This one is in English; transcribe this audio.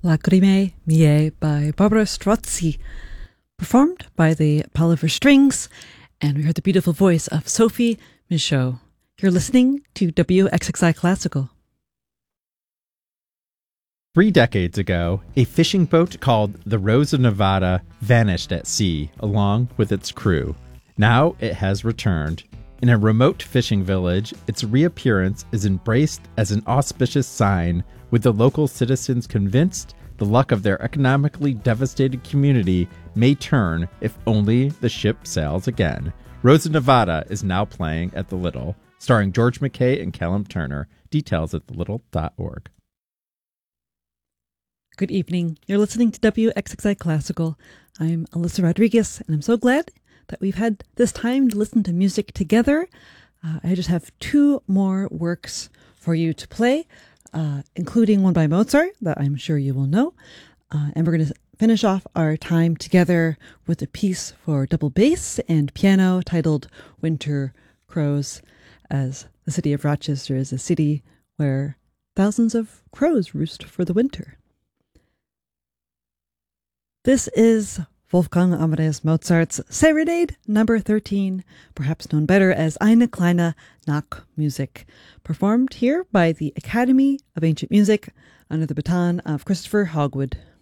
Lacrime Mie by Barbara Strozzi, performed by the Polliver Strings, and we heard the beautiful voice of Sophie Michaud. You're listening to WXXI Classical. 3 decades ago, a fishing boat called the Rose of Nevada vanished at sea along with its crew. Now it has returned. In a remote fishing village, its reappearance is embraced as an auspicious sign, with the local citizens convinced the luck of their economically devastated community may turn if only the ship sails again. Rose of Nevada is now playing at the Little, starring George McKay and Callum Turner. Details at thelittle.org. Good evening. You're listening to WXXI Classical. I'm Alyssa Rodriguez, and I'm so glad that we've had this time to listen to music together. I just have 2 more works for you to play, including one by Mozart that I'm sure you will know. And we're going to finish off our time together with a piece for double bass and piano titled Winter Crows, as the city of Rochester is a city where thousands of crows roost for the winter. This is Wolfgang Amadeus Mozart's Serenade Number 13, perhaps known better as Eine kleine Nachtmusik, performed here by the Academy of Ancient Music under the baton of Christopher Hogwood.